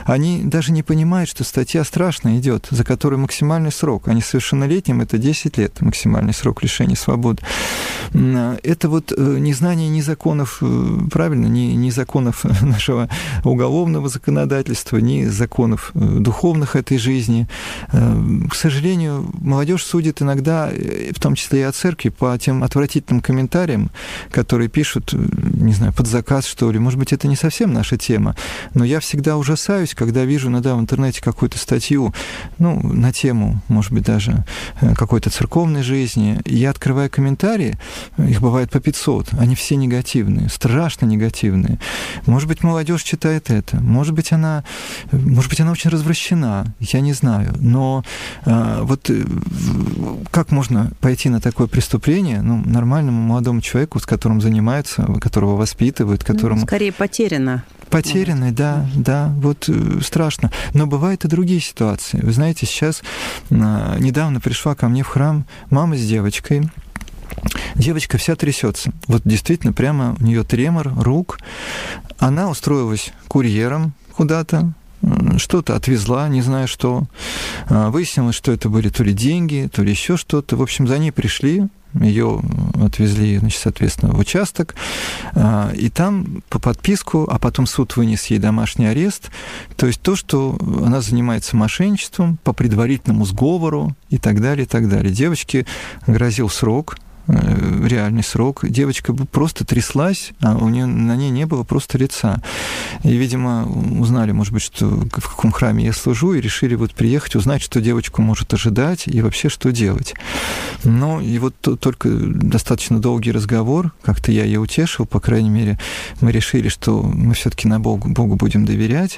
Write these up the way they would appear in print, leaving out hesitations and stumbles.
они даже не понимают, что статья страшная идет, за которой максимальный срок, а несовершеннолетним это 10 лет, максимальный срок лишения свободы. Это вот незнание ни законов, правильно, ни законов нашего уголовного законодательства, ни законов духовных этой жизни. К сожалению, молодежь судит иногда, в том числе и о церкви, по тем отвратительным комментариям, которые пишут, не знаю, под заказ, что ли. Может быть, это не совсем наша тема, но я всегда ужасаюсь, когда вижу иногда в интернете какую-то статью, на тему, может быть, даже какой-то церковной жизни, и я открываю комментарии, их бывает по 500, они все негативные, страшно негативные. Может быть, молодежь читает это, может быть, она очень развращена, я не знаю, но вот как можно пойти на такое преступление, нормальному молодому человеку, с которым занимаются, которого воспитывают, которому... Скорее потеряно. Потерянный, да, вот страшно. Но бывают и другие ситуации. Вы знаете, сейчас недавно пришла ко мне в храм мама с девочкой. Девочка вся трясется. Вот действительно, прямо у нее тремор рук. Она устроилась курьером куда-то, что-то отвезла, не знаю что. Выяснилось, что это были то ли деньги, то ли еще что-то. В общем, за ней пришли, ее отвезли, соответственно, в участок, и там по подписку, а потом суд вынес ей домашний арест, то есть то, что она занимается мошенничеством по предварительному сговору и так далее, и так далее. Девочке грозил срок, реальный срок. Девочка просто тряслась, а на ней не было просто лица. И, видимо, узнали, может быть, что в каком храме я служу, и решили вот приехать, узнать, что девочку может ожидать, и вообще что делать. И вот только достаточно долгий разговор, как-то я ее утешил, по крайней мере, мы решили, что мы все-таки на Богу будем доверять,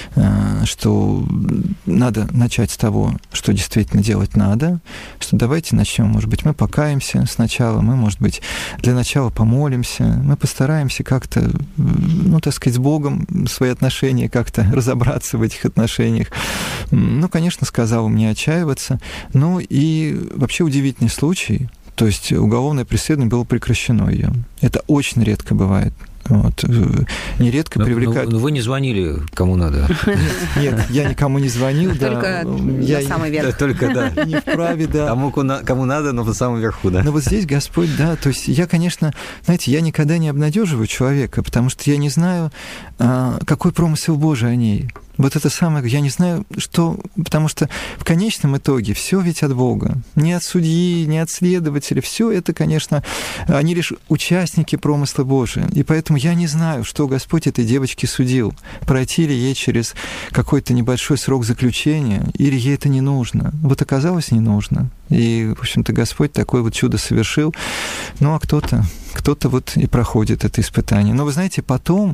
что надо начать с того, что действительно делать надо, что давайте начнем, может быть, мы покаемся сначала, мы, может быть, для начала помолимся, мы постараемся как-то, с Богом свои отношения как-то разобраться в этих отношениях. Конечно, сказала не отчаиваться. И вообще удивительный случай, то есть уголовное преследование было прекращено ее. Это очень редко бывает. Вот. Нередко привлекают... Вы не звонили кому надо. Нет, я никому не звонил. Только на самый верх. Только, да. Не вправе, да. Кому надо, но по самому верху, да. Но вот здесь Господь, да, то есть я, конечно, знаете, я никогда не обнадеживаю человека, потому что я не знаю, какой промысел Божий о ней. Вот это самое, я не знаю, что... Потому что в конечном итоге все ведь от Бога. Не от судьи, не от следователя. Все это, конечно, они лишь участники промысла Божия. И поэтому я не знаю, что Господь этой девочке судил. Пройти ли ей через какой-то небольшой срок заключения, или ей это не нужно. Вот оказалось, не нужно. И, в общем-то, Господь такое вот чудо совершил. А кто-то вот и проходит это испытание. Но вы знаете, потом,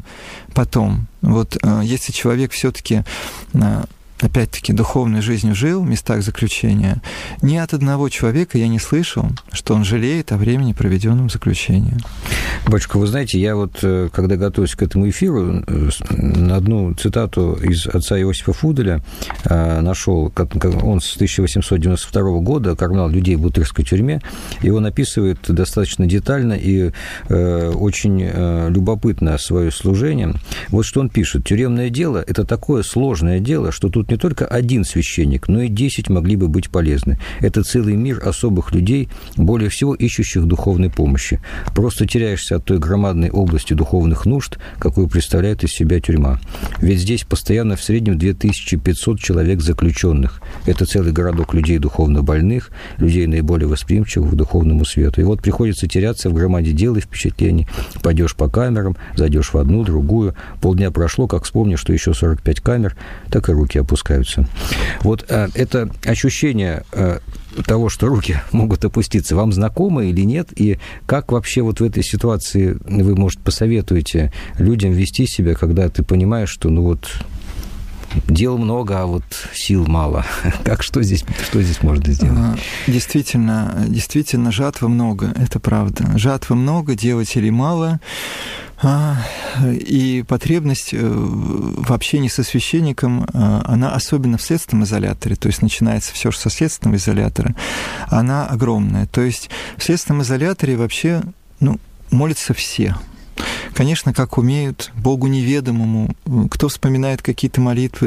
вот если человек все-таки опять-таки, духовной жизнью жил в местах заключения, ни от одного человека я не слышал, что он жалеет о времени, проведенном в заключении. Батюшка, вы знаете, я вот, когда готовился к этому эфиру, одну цитату из отца Иосифа Фуделя нашел. Он с 1892 года кормил людей в Бутырской тюрьме, и он описывает достаточно детально и очень любопытно свое служение. Вот что он пишет. «Тюремное дело – это такое сложное дело, что тут не только один священник, но и 10 могли бы быть полезны. Это целый мир особых людей, более всего ищущих духовной помощи. Просто теряешься от той громадной области духовных нужд, какую представляет из себя тюрьма. Ведь здесь постоянно в среднем 2500 человек заключенных. Это целый городок людей духовно больных, людей наиболее восприимчивых к духовному свету. И вот приходится теряться в громаде дел и впечатлений. Пойдешь по камерам, зайдешь в одну, другую. Полдня прошло, как вспомнишь, что еще 45 камер, так и руки опускаются. Вот это ощущение того, что руки могут опуститься, вам знакомо или нет? И как вообще вот в этой ситуации вы, может, посоветуете людям вести себя, когда ты понимаешь, что, дел много, а вот сил мало? Что здесь можно сделать? Действительно, жатвы много, это правда. Жатвы много, делателей мало. И потребность в общении со священником, она особенно в следственном изоляторе, то есть начинается все же со следственного изолятора, она огромная. То есть в следственном изоляторе вообще молятся все. Конечно, как умеют, Богу неведомому, кто вспоминает какие-то молитвы